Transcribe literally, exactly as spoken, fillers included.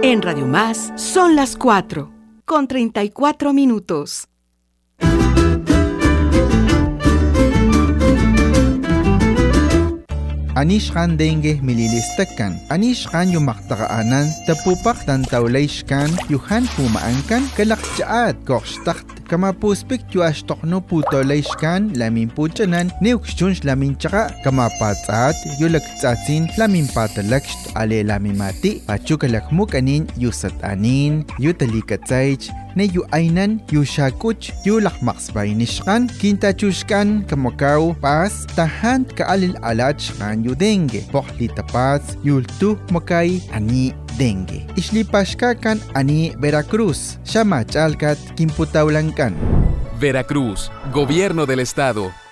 En Radio Más son las cuatro, con treinta y cuatro minutos. Anishkan dengue mililistakan. Anishkan yung maktaqaanan, tapupak tan tawlayshkan, yuhan pumaankan, kalakjaat kokstakt, kamapuspik yu ashtokno putolayshkan, lamin puchanan, neukshunsh lamin tsaka, kamapatsaat, yu lagtsatsin, lamin patalakst, ale lamin mati, pachukalakmuk anin, yu satanin, yu talikatsaych, ne yu aynan, yu shakuch, yu lakmaksbay nishkan, kintachushkan, kamakaw, pas, tahan kaalil alachkan, yu dengue, pohli tapats, yultu makay, ani dengue. Islipashka kan ani Veracruz, Shamachalkat, Kimputaulankan. Veracruz, Gobierno del Estado.